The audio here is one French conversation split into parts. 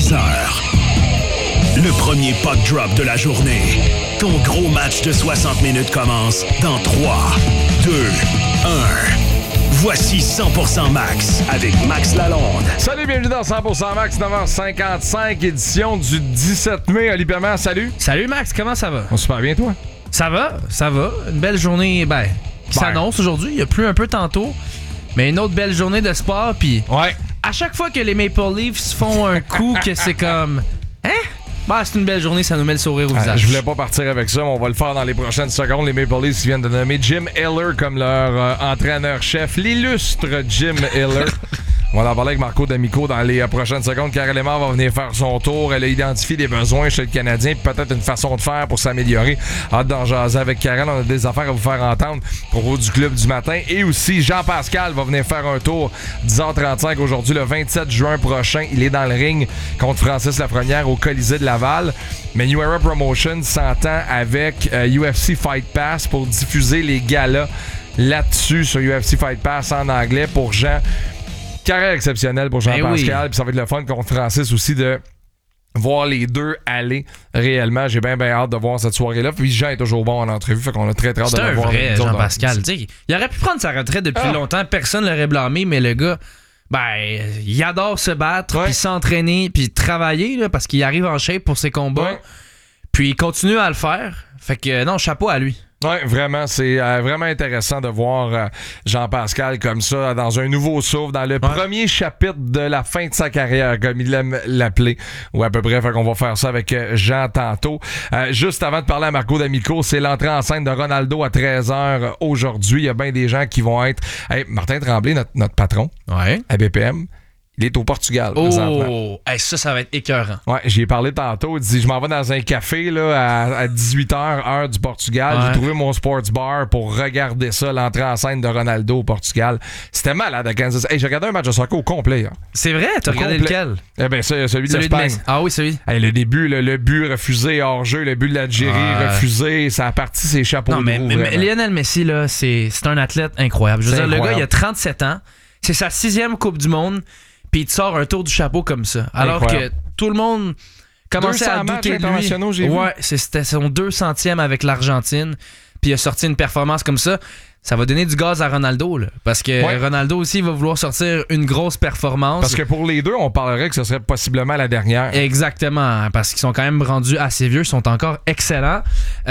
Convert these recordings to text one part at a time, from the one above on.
16h. Le premier puck drop de la journée. Ton gros match de 60 minutes commence dans 3, 2, 1. Voici 100% Max avec Max Lalonde. Salut, bienvenue dans 100% Max, 9h55, édition du 17 mai. Oli Perman, salut. Salut Max, comment ça va? Super bien, toi? Ça va. Une belle journée, qui s'annonce aujourd'hui. Il a plu un peu tantôt, mais une autre belle journée de sport. Puis ouais. À chaque fois que les Maple Leafs font un coup que c'est comme... c'est une belle journée, ça nous met le sourire au visage. Je voulais pas partir avec ça, mais on va le faire dans les prochaines secondes. Les Maple Leafs viennent de nommer Jim Hiller comme leur entraîneur-chef, l'illustre Jim Hiller. On va en parler avec Marco D'Amico dans les prochaines secondes. Karel Emard va venir faire son tour. Elle a identifié des besoins chez le Canadien, peut-être une façon de faire pour s'améliorer. Hâte d'en jaser avec Karel. On a des affaires à vous faire entendre pour vous du club du matin. Et aussi, Jean-Pascal va venir faire un tour 10h35 aujourd'hui, le 27 juin prochain. Il est dans le ring contre Francis Lafrenière au Colisée de Laval. Mais New Era Promotion s'entend avec UFC Fight Pass pour diffuser les galas là-dessus sur UFC Fight Pass en anglais pour Jean. Carrière exceptionnelle pour Jean-Pascal, puis ça va être le fun contre Francis aussi de voir les deux aller réellement. J'ai bien hâte de voir cette soirée-là. Puis Jean est toujours bon en entrevue, fait qu'on a très hâte de le voir. C'est un vrai Jean-Pascal. Il aurait pu prendre sa retraite depuis longtemps, personne ne l'aurait blâmé, mais le gars, il adore se battre, puis s'entraîner, puis travailler, là, parce qu'il arrive en shape pour ses combats. Puis il continue à le faire. Fait que non, chapeau à lui. Oui, vraiment, c'est vraiment intéressant de voir Jean-Pascal comme ça, dans un nouveau souffle, dans le premier chapitre de la fin de sa carrière, comme il aime l'appeler, ou à peu près. Fait qu'on va faire ça avec Jean tantôt. Juste avant de parler à Marco D'Amico, c'est l'entrée en scène de Ronaldo à 13h aujourd'hui. Il y a bien des gens qui vont être... Hey, Martin Tremblay, notre patron, à BPM, il est au Portugal présentement. Ça va être écœurant. Ouais, j'y ai parlé tantôt. Il dit, je m'en vais dans un café là, à 18h, heure du Portugal. J'ai trouvé mon sports bar pour regarder ça, l'entrée en scène de Ronaldo au Portugal. C'était malade à Kansas. J'ai regardé un match de soccer au complet. Hein. C'est vrai? T'as regardé lequel? Celui de l'Espagne. Oui, celui. Le début, le but refusé hors jeu, le but de l'Algérie refusé. Ça a parti ses chapeaux de roue. Mais Lionel Messi, là, c'est un athlète incroyable. Je veux dire, le gars, il a 37 ans. C'est sa 6e Coupe du Monde. Puis il te sort un tour du chapeau comme ça. Alors que tout le monde commençait à douter de lui. Ouais, c'était son 200e avec l'Argentine. Puis il a sorti une performance comme ça. Ça va donner du gaz à Ronaldo. Là, parce que Ronaldo aussi va vouloir sortir une grosse performance. Parce que pour les deux, on parlerait que ce serait possiblement la dernière. Exactement. Parce qu'ils sont quand même rendus assez vieux. Ils sont encore excellents.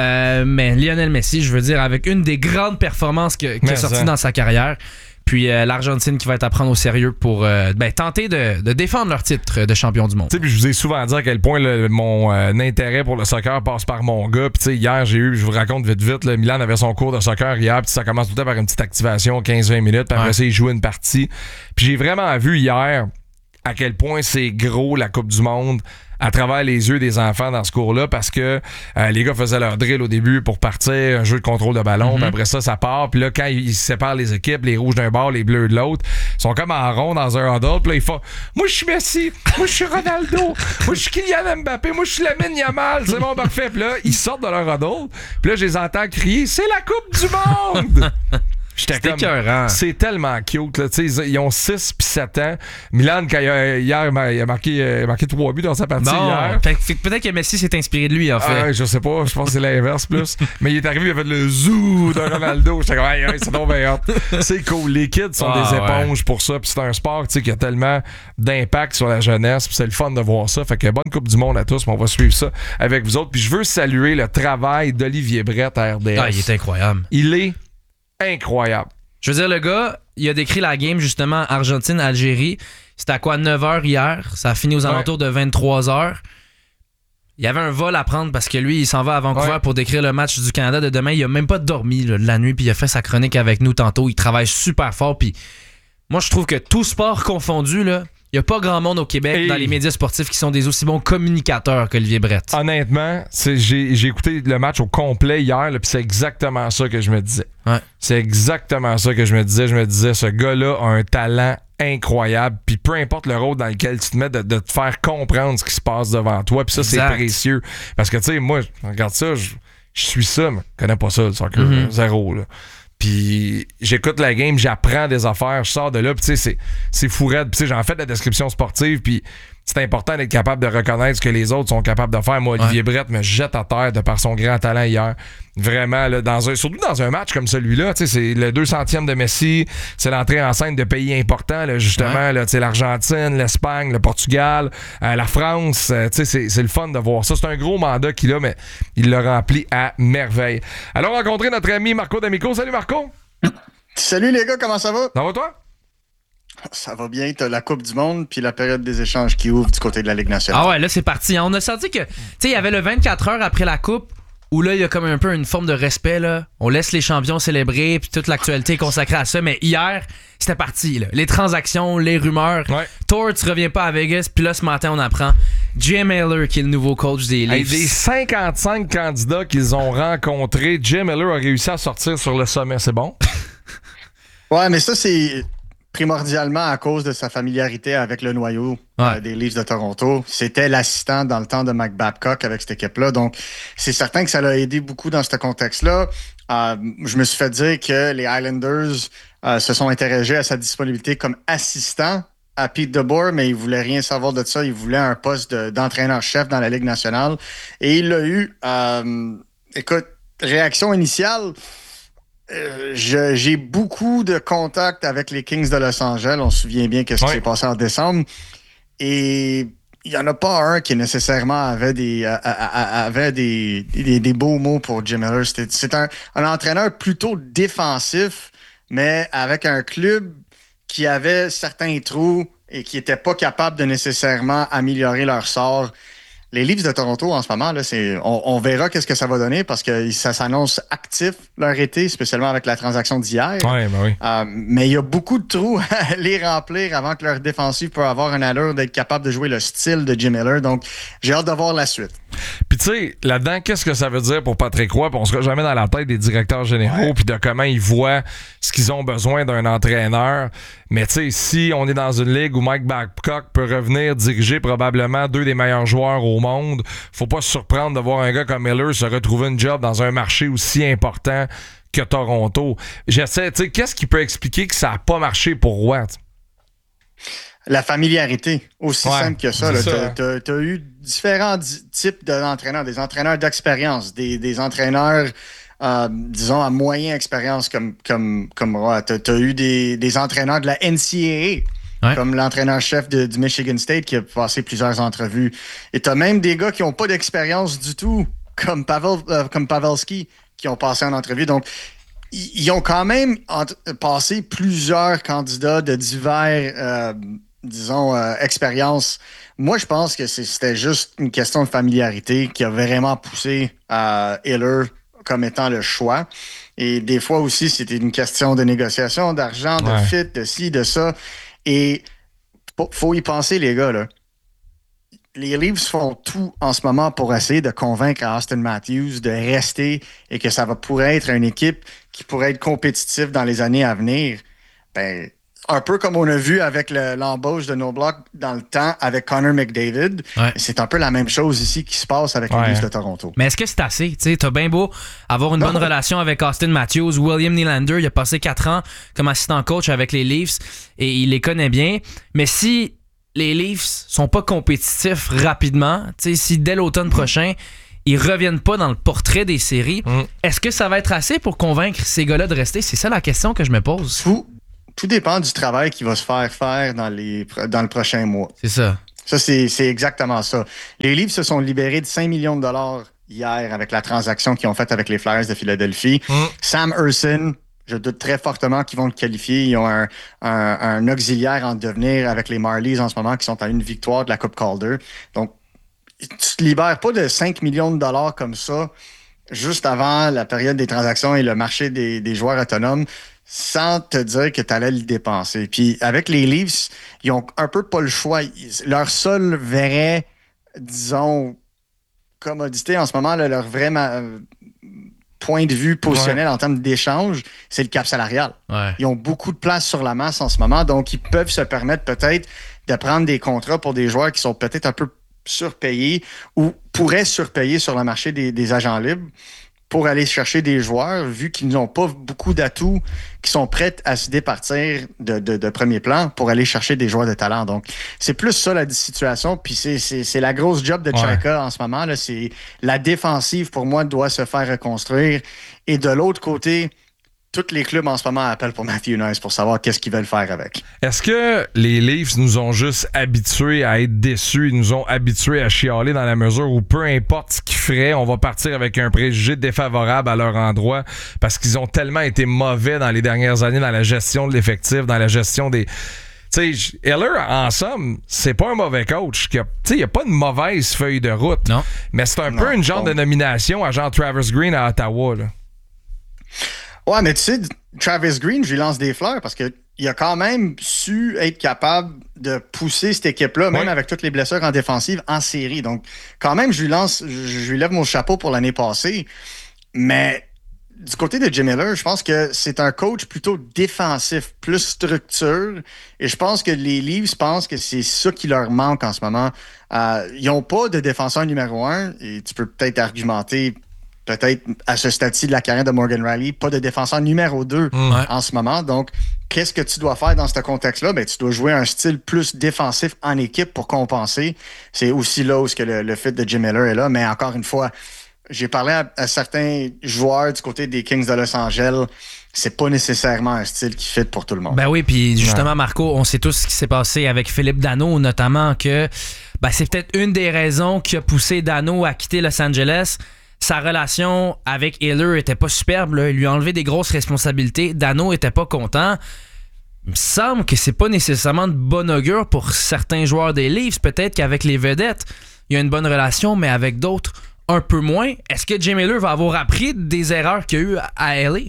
Mais Lionel Messi, je veux dire, avec une des grandes performances qu'il a sorties dans sa carrière. Puis l'Argentine qui va être à prendre au sérieux pour tenter de défendre leur titre de champion du monde. Puis je vous ai souvent dit à quel point mon intérêt pour le soccer passe par mon gars. Puis hier, je vous raconte vite, Milan avait son cours de soccer hier, puis ça commence tout le temps par une petite activation, 15-20 minutes, puis après ça, il joue une partie. Puis j'ai vraiment vu hier à quel point c'est gros la Coupe du Monde à travers les yeux des enfants dans ce cours-là, parce que les gars faisaient leur drill au début pour partir, un jeu de contrôle de ballon, puis après ça part, puis là, quand ils séparent les équipes, les rouges d'un bord, les bleus de l'autre, ils sont comme en rond dans un huddle, puis là, ils font « Moi, je suis Messi, moi, je suis Ronaldo, moi, je suis Kylian Mbappé, moi, je suis Lamine Yamal, c'est bon, parfait. » Puis là, ils sortent de leur huddle, puis là, je les entends crier « C'est la Coupe du Monde! » J'étais comme, c'est tellement cute. Là. Ils ont 6 puis 7 ans. Milan, hier, il a marqué 3 buts dans sa partie hier. Peut-être que Messi s'est inspiré de lui, en fait. Je sais pas. Je pense que c'est l'inverse plus. Mais il est arrivé, il a fait le zoo de Ronaldo. J'étais comme, c'est donc bien hot. C'est cool. Les kids sont des éponges pour ça. Puis c'est un sport qui a tellement d'impact sur la jeunesse. Puis c'est le fun de voir ça. Fait que bonne Coupe du Monde à tous. On va suivre ça avec vous autres. Puis je veux saluer le travail d'Olivier Brett à RDS. Il est incroyable. Il est incroyable. Je veux dire, le gars, il a décrit la game justement Argentine-Algérie. C'était à quoi, 9h hier? Ça a fini aux alentours de 23h. Il y avait un vol à prendre parce que lui, il s'en va à Vancouver pour décrire le match du Canada de demain. Il a même pas dormi de la nuit, puis il a fait sa chronique avec nous tantôt. Il travaille super fort, puis moi, je trouve que tout sport confondu, là, il n'y a pas grand monde au Québec dans les médias sportifs qui sont des aussi bons communicateurs qu'Olivier Brett. Honnêtement, j'ai écouté le match au complet hier, puis c'est exactement ça que je me disais. Ouais. C'est exactement ça que je me disais. Je me disais, ce gars-là a un talent incroyable, puis peu importe le rôle dans lequel tu te mets, de te faire comprendre ce qui se passe devant toi, puis ça, c'est précieux. Parce que, tu sais, moi, je regarde ça, je suis ça, mais je connais pas ça, le soccer, zéro, là. Puis j'écoute la game, j'apprends des affaires, je sors de là, puis tu sais, c'est fou raide. Puis tu sais, j'en fais de la description sportive, puis tu c'est important d'être capable de reconnaître ce que les autres sont capables de faire. Moi, Olivier Brett me jette à terre de par son grand talent hier. Vraiment, là, surtout dans un match comme celui-là, c'est le 200e de Messi, c'est l'entrée en scène de pays importants, là, justement, là, l'Argentine, l'Espagne, le Portugal, la France, c'est le fun de voir ça. C'est un gros mandat qu'il a, mais il l'a rempli à merveille. Allons rencontrer notre ami Marco D'Amico. Salut Marco! Salut les gars, comment ça va? Ça va toi? Ça va bien, t'as la Coupe du Monde puis la période des échanges qui ouvre du côté de la Ligue nationale. Ah ouais, là c'est parti. On a senti que, tu sais, il y avait le 24 heures après la Coupe où là il y a comme un peu une forme de respect là. On laisse les champions célébrer puis toute l'actualité est consacrée à ça. Mais hier, c'était parti là. Les transactions, les rumeurs. Ouais. Thor, tu reviens pas à Vegas. Puis là ce matin on apprend Jim Miller qui est le nouveau coach des Leafs. Des 55 candidats qu'ils ont rencontrés, Jim Miller a réussi à sortir sur le sommet. C'est bon? Ouais, mais ça c'est primordialement à cause de sa familiarité avec le noyau des Leafs de Toronto. C'était l'assistant dans le temps de Mike Babcock avec cette équipe-là. Donc, c'est certain que ça l'a aidé beaucoup dans ce contexte-là. Je me suis fait dire que les Islanders se sont interrogés à sa disponibilité comme assistant à Pete DeBoer, mais il voulait rien savoir de ça. Il voulait un poste d'entraîneur-chef dans la Ligue nationale. Et il l'a eu. Écoute, réaction initiale... j'ai beaucoup de contacts avec les Kings de Los Angeles. On se souvient bien de ce qui s'est passé en décembre. Et il n'y en a pas un qui nécessairement avait des beaux mots pour Jim Miller. C'est un entraîneur plutôt défensif, mais avec un club qui avait certains trous et qui n'était pas capable de nécessairement améliorer leur sort. Les Leafs de Toronto, en ce moment, là, on verra qu'est-ce que ça va donner parce que ça s'annonce actif leur été, spécialement avec la transaction d'hier. Ouais, ben oui. Mais il y a beaucoup de trous à les remplir avant que leur défensive peut avoir une allure d'être capable de jouer le style de Jim Miller. Donc, j'ai hâte de voir la suite. Puis tu sais, là-dedans, qu'est-ce que ça veut dire pour Patrick Roy? Puis on sera jamais dans la tête des directeurs généraux puis de comment ils voient ce qu'ils ont besoin d'un entraîneur. Mais tu sais, si on est dans une ligue où Mike Babcock peut revenir diriger probablement deux des meilleurs joueurs au monde, faut pas se surprendre de voir un gars comme Miller se retrouver une job dans un marché aussi important que Toronto. J'essaie, tu sais, qu'est-ce qui peut expliquer que ça a pas marché pour Roy? La familiarité, aussi simple que ça. Tu as eu différents types d'entraîneurs, des entraîneurs d'expérience, des entraîneurs, disons, à moyenne expérience comme Roy. Tu as eu des entraîneurs de la NCAA, comme l'entraîneur-chef du Michigan State qui a passé plusieurs entrevues. Et tu as même des gars qui n'ont pas d'expérience du tout, comme Pavelski, qui ont passé en entrevue. Donc, ils ont quand même passé plusieurs candidats de divers... expérience. Moi, je pense que c'était juste une question de familiarité qui a vraiment poussé Hiller comme étant le choix. Et des fois aussi, c'était une question de négociation, d'argent, de fit, de ci, de ça. Et faut y penser, les gars, là. Les Leafs font tout en ce moment pour essayer de convaincre Austin Matthews de rester et que ça pourrait être une équipe qui pourrait être compétitive dans les années à venir. Ben, un peu comme on a vu avec l'embauche de No Block dans le temps avec Connor McDavid. Ouais. C'est un peu la même chose ici qui se passe avec les Leafs de Toronto. Mais est-ce que c'est assez? T'as bien beau avoir une bonne relation avec Austin Matthews. William Nylander, il a passé 4 ans comme assistant coach avec les Leafs et il les connaît bien. Mais si les Leafs sont pas compétitifs rapidement, si dès l'automne prochain, ils reviennent pas dans le portrait des séries, est-ce que ça va être assez pour convaincre ces gars-là de rester? C'est ça la question que je me pose. Tout dépend du travail qui va se faire dans le prochain mois. C'est ça. Ça, c'est exactement ça. Les Leafs se sont libérés de 5 millions de dollars hier avec la transaction qu'ils ont faite avec les Flyers de Philadelphie. Sam Ersson, je doute très fortement qu'ils vont le qualifier. Ils ont un auxiliaire en devenir avec les Marlies en ce moment qui sont à une victoire de la Coupe Calder. Donc, tu te libères pas de 5 millions de dollars comme ça juste avant la période des transactions et le marché des joueurs autonomes sans te dire que tu allais le dépenser. Puis avec les Leafs, ils ont un peu pas le choix. Leur seul vrai, disons, commodité en ce moment, là, leur vrai point de vue positionnel en termes d'échange, c'est le cap salarial. Ouais. Ils ont beaucoup de place sur la masse en ce moment, donc ils peuvent se permettre peut-être de prendre des contrats pour des joueurs qui sont peut-être un peu surpayés ou pourraient surpayer sur le marché des agents libres. pour aller chercher des joueurs, vu qu'ils n'ont pas beaucoup d'atouts qui sont prêts à se départir de premier plan pour aller chercher des joueurs de talent. Donc, c'est plus ça la situation. Puis c'est la grosse job de Chaka en ce moment. Là. C'est la défensive, pour moi, doit se faire reconstruire. Et de l'autre côté, tous les clubs en ce moment appellent pour Matthew Nice pour savoir qu'est-ce qu'ils veulent faire avec. Est-ce que les Leafs nous ont juste habitués à être déçus, ils nous ont habitués à chialer dans la mesure où peu importe ce qu'ils feraient, on va partir avec un préjugé défavorable à leur endroit parce qu'ils ont tellement été mauvais dans les dernières années dans la gestion de l'effectif, dans la gestion des... Tu sais, Heller, en somme, c'est pas un mauvais coach. Tu sais, il n'y a pas de mauvaise feuille de route. Non. Mais c'est un peu une genre de nomination à genre Travis Green à Ottawa, là. Ouais, mais tu sais, Travis Green, je lui lance des fleurs parce qu'il a quand même su être capable de pousser cette équipe-là, même avec toutes les blessures en défensive, en série. Donc, quand même, je lui lève mon chapeau pour l'année passée. Mais du côté de Jim Miller, je pense que c'est un coach plutôt défensif, plus structure. Et je pense que les Leafs pensent que c'est ça qui leur manque en ce moment. Ils n'ont pas de défenseur numéro 1 et tu peux peut-être argumenter peut-être à ce stade-ci de la carrière de Morgan Rielly, pas de défenseur numéro 2 en ce moment. Donc, qu'est-ce que tu dois faire dans ce contexte-là? Ben, tu dois jouer un style plus défensif en équipe pour compenser. C'est aussi là où le fit de Jim Miller est là. Mais encore une fois, j'ai parlé à certains joueurs du côté des Kings de Los Angeles. C'est pas nécessairement un style qui fit pour tout le monde. Ben oui, puis justement, Marco, on sait tous ce qui s'est passé avec Philippe Danault, notamment que c'est peut-être une des raisons qui a poussé Danault à quitter Los Angeles. Sa relation avec Heller était pas superbe. Là. Il lui a enlevé des grosses responsabilités. Danault était pas content. Il me semble que c'est pas nécessairement de bon augure pour certains joueurs des Leafs. Peut-être qu'avec les vedettes, il y a une bonne relation, mais avec d'autres, un peu moins. Est-ce que Jim Heller va avoir appris des erreurs qu'il y a eu à LA?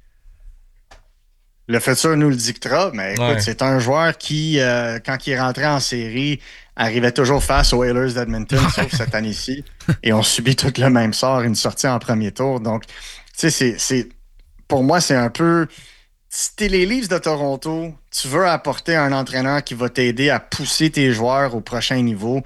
Le futur nous le dictera, mais écoute, c'est un joueur qui, quand il est rentré en série, arrivait toujours face aux Oilers d'Edmonton, sauf cette année-ci. Et on subit tout le même sort, une sortie en premier tour. Donc, tu sais, pour moi, c'est un peu... Si t'es les Leafs de Toronto, tu veux apporter un entraîneur qui va t'aider à pousser tes joueurs au prochain niveau.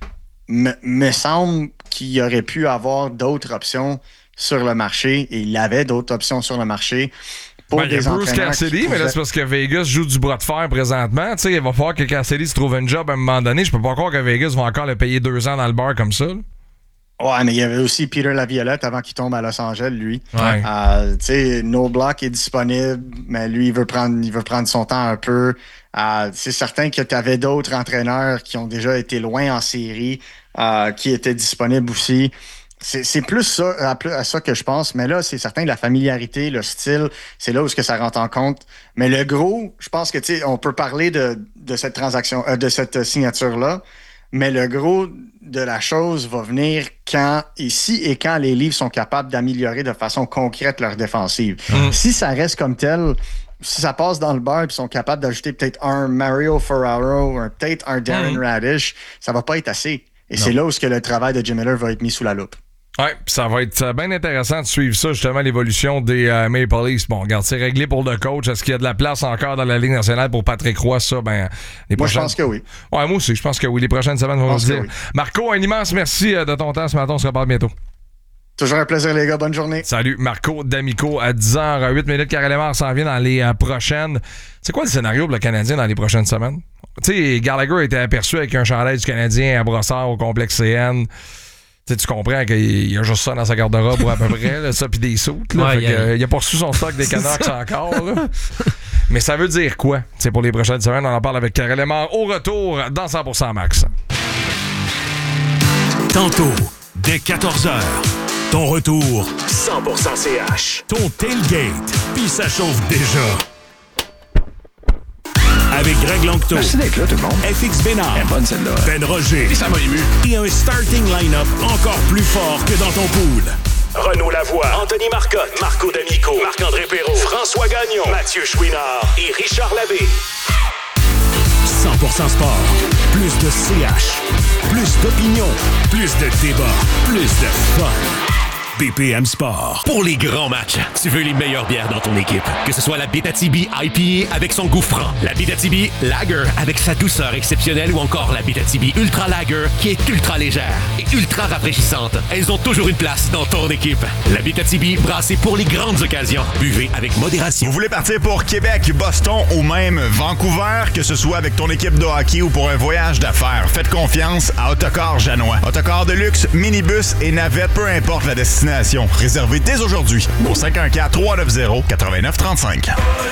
Me semble qu'il aurait pu avoir d'autres options sur le marché, et il avait d'autres options sur le marché. Il y a Bruce Cassidy, mais là, c'est parce que Vegas joue du bras de fer présentement. Tu sais, il va falloir que Cassidy se trouve un job à un moment donné. Je peux pas croire que Vegas va encore le payer 2 ans dans le bar comme ça. Là. Ouais, mais il y avait aussi Peter Laviolette avant qu'il tombe à Los Angeles, lui. Ouais. Tu sais, No Block est disponible, mais lui, il veut prendre son temps un peu. C'est certain que tu avais d'autres entraîneurs qui ont déjà été loin en série, qui étaient disponibles aussi. C'est plus ça, à ça que je pense. Mais là, c'est certain, la familiarité, le style, c'est là où ça rentre en compte. Mais le gros, je pense que, tu sais, on peut parler de cette transaction, de cette signature-là. Mais le gros de la chose va venir quand les Leafs sont capables d'améliorer de façon concrète leur défensive. Si ça reste comme tel, si ça passe dans le beurre et ils sont capables d'ajouter peut-être un Mario Ferraro ou peut-être un Darren Radish, ça va pas être assez. Et c'est là où le travail de Jim Miller va être mis sous la loupe. Oui, ça va être bien intéressant de suivre ça, justement, l'évolution des Maple Leafs. Bon, regarde, c'est réglé pour le coach. Est-ce qu'il y a de la place encore dans la Ligue nationale pour Patrick Roy? Ça, moi, je pense que oui. Ouais, moi aussi, je pense que oui. Les prochaines semaines vont nous dire. Oui. Marco, un immense merci de ton temps ce matin. On se reparle bientôt. Toujours un plaisir, les gars. Bonne journée. Salut, Marco D'Amico à 10h08. Karel Emard s'en vient dans les prochaines. C'est quoi le scénario pour le Canadien dans les prochaines semaines? Tu sais, Gallagher a été aperçu avec un chandail du Canadien à Brossard au complexe CN. T'sais, tu comprends qu'il y a juste ça dans sa garde-robe à peu près, là, ça puis des soutes. Il a pas reçu son stock des Canucks encore. Là. Mais ça veut dire quoi? T'sais, pour les prochaines semaines, on en parle avec Karel Emard au retour dans 100% Max. Tantôt, dès 14h, ton retour 100% CH. Ton tailgate, puis ça chauffe déjà. Avec Greg Langto. Merci d'être là, tout le monde. FX Bénard. Elle est bonne, celle-là. Ben Roger. Et ça m'a ému. Et un starting line-up encore plus fort que dans ton pool. Renaud Lavoie, Anthony Marcotte, Marco D'Amico, Marc-André Perrault, François Gagnon, Mathieu Chouinard et Richard Labbé. 100% sport. Plus de CH. Plus d'opinion. Plus de débat. Plus de fun. BPM Sport. Pour les grands matchs, tu veux les meilleures bières dans ton équipe. Que ce soit la Abitibi IPA avec son goût franc, la Abitibi Lager avec sa douceur exceptionnelle ou encore la Abitibi Ultra Lager qui est ultra légère et ultra rafraîchissante. Elles ont toujours une place dans ton équipe. La Abitibi brassée pour les grandes occasions. Buvez avec modération. Vous voulez partir pour Québec, Boston ou même Vancouver, que ce soit avec ton équipe de hockey ou pour un voyage d'affaires, faites confiance à Autocar Janois. Autocar de luxe, minibus et navette, peu importe la destination. Réservez dès aujourd'hui au 514-390-8935.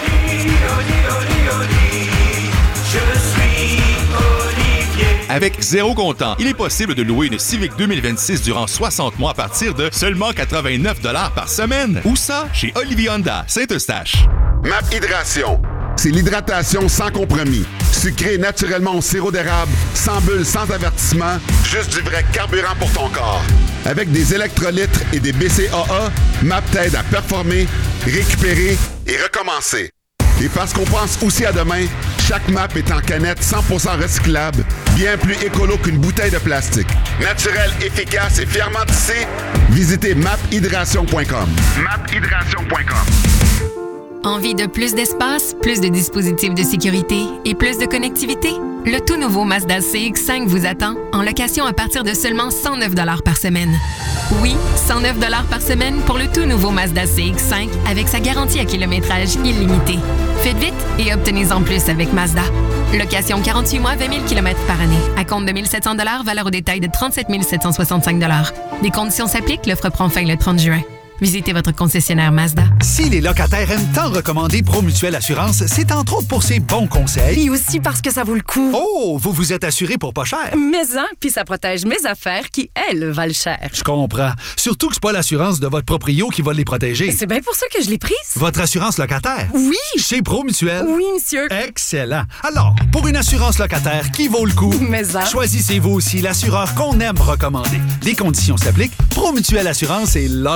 Avec zéro comptant, il est possible de louer une Civic 2026 durant 60 mois à partir de seulement 89 $ par semaine. Où ça? Chez Olivier Honda, Saint-Eustache. MAP Hydration. C'est l'hydratation sans compromis. Sucré naturellement au sirop d'érable, sans bulles, sans avertissement, juste du vrai carburant pour ton corps. Avec des électrolytes et des BCAA, MAP t'aide à performer, récupérer et recommencer. Et parce qu'on pense aussi à demain, chaque MAP est en canette 100% recyclable, bien plus écolo qu'une bouteille de plastique. Naturel, efficace et fièrement tissé, visitez maphydration.com. maphydration.com. Envie de plus d'espace, plus de dispositifs de sécurité et plus de connectivité? Le tout nouveau Mazda CX-5 vous attend en location à partir de seulement 109 $ par semaine. Oui, 109 $ par semaine pour le tout nouveau Mazda CX-5 avec sa garantie à kilométrage illimité. Faites vite et obtenez-en plus avec Mazda. Location 48 mois, 20 000 km par année. À compte de 1 700 $, valeur au détail de 37 765 $. Des conditions s'appliquent, l'offre prend fin le 30 juin. Visitez votre concessionnaire Mazda. Si les locataires aiment tant recommander Promutuelle Assurance, c'est entre autres pour ses bons conseils. Et aussi parce que ça vaut le coup. Oh, vous vous êtes assuré pour pas cher. Mais puis ça protège mes affaires qui, elles, valent cher. Je comprends. Surtout que c'est pas l'assurance de votre proprio qui va les protéger. C'est bien pour ça que je l'ai prise. Votre assurance locataire? Oui. Chez Promutuelle? Oui, monsieur. Excellent. Alors, pour une assurance locataire qui vaut le coup, choisissez-vous aussi l'assureur qu'on aime recommander. Les conditions s'appliquent. Promutuelle Assurance et la.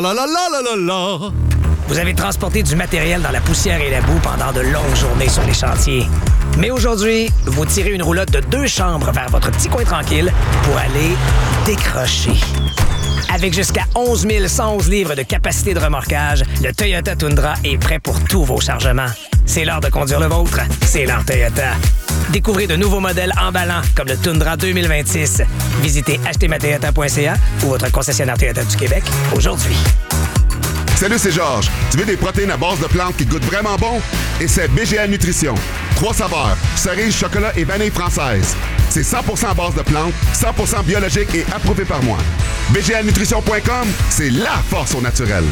Vous avez transporté du matériel dans la poussière et la boue pendant de longues journées sur les chantiers. Mais aujourd'hui, vous tirez une roulotte de 2 chambres vers votre petit coin tranquille pour aller décrocher. Avec jusqu'à 11 111 livres de capacité de remorquage, le Toyota Tundra est prêt pour tous vos chargements. C'est l'heure de conduire le vôtre. C'est l'heure Toyota. Découvrez de nouveaux modèles emballants comme le Tundra 2026. Visitez achetezmatoyota.ca ou votre concessionnaire Toyota du Québec aujourd'hui. Salut, c'est Georges. Tu veux des protéines à base de plantes qui goûtent vraiment bon? Essaie BGA Nutrition. 3 saveurs, cerise, chocolat et vanille française. C'est 100% à base de plantes, 100% biologique et approuvé par moi. BGAnutrition.com, c'est la force au naturel.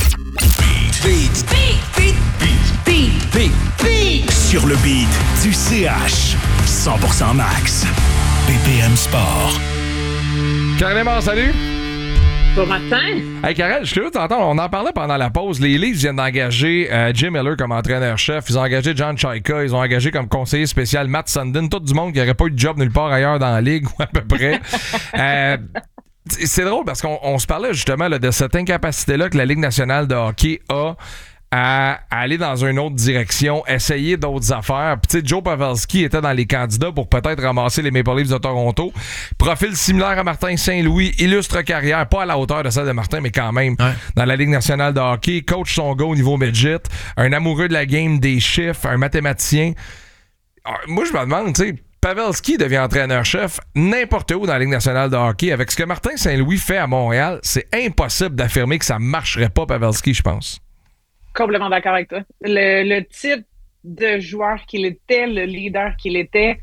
Beat. Sur le beat du CH. 100% max. BPM Sport. Carrément, salut! Bon matin. Hey Karel, je suis curieux de t'entendre. On en parlait pendant la pause. Les Leafs viennent d'engager Jim Miller comme entraîneur-chef. Ils ont engagé John Chaika. Ils ont engagé comme conseiller spécial Matt Sundin. Tout du monde qui n'aurait pas eu de job nulle part ailleurs dans la ligue ou à peu près. C'est drôle parce qu'on se parlait justement là, de cette incapacité-là que la Ligue nationale de hockey a à aller dans une autre direction, essayer d'autres affaires. Puis tu sais, Joe Pavelski était dans les candidats pour peut-être ramasser les Maple Leafs de Toronto. Profil similaire à Martin Saint-Louis, illustre carrière, pas à la hauteur de celle de Martin, mais quand même dans la Ligue nationale de hockey, coach son gars au niveau midget, un amoureux de la game des chiffres, un mathématicien. Alors, moi, je me demande, tu sais, Pavelski devient entraîneur-chef n'importe où dans la Ligue nationale de hockey. Avec ce que Martin Saint-Louis fait à Montréal, c'est impossible d'affirmer que ça marcherait pas, Pavelski, je pense. Complètement d'accord avec toi. Le type de joueur qu'il était, le leader qu'il était,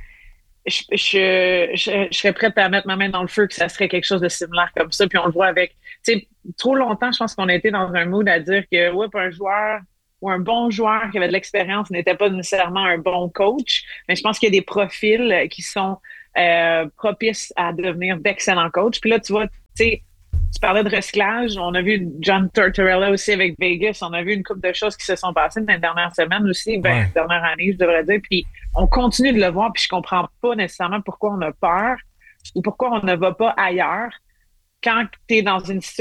je serais prête à mettre ma main dans le feu que ça serait quelque chose de similaire comme ça. Puis on le voit avec... Tu sais, trop longtemps, je pense qu'on a été dans un mood à dire que un joueur ou un bon joueur qui avait de l'expérience n'était pas nécessairement un bon coach. Mais je pense qu'il y a des profils qui sont propices à devenir d'excellents coachs. Puis là, tu vois, tu sais, tu parlais de recyclage. On a vu John Tortorella aussi avec Vegas. On a vu une couple de choses qui se sont passées dans les dernières semaines aussi, dernière année, je devrais dire. Puis on continue de le voir, puis je comprends pas nécessairement pourquoi on a peur ou pourquoi on ne va pas ailleurs quand tu es dans une situation